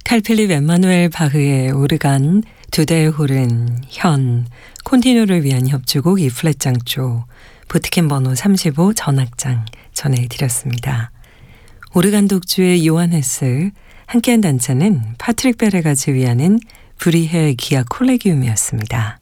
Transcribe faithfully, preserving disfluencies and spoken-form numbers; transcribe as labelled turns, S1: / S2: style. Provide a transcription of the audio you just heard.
S1: 칼 필립 엠마누엘 바흐의 오르간, 두 대의 호른, 현, 콘티뉴를 위한 협주곡 이 플랫 장조, 보트킨 번호 삼십오 전악장 전해드렸습니다. 오르간 독주의 요한 헤스, 함께한 단체는 파트릭 베레가 지휘하는 브리헤 기아 콜레기움이었습니다.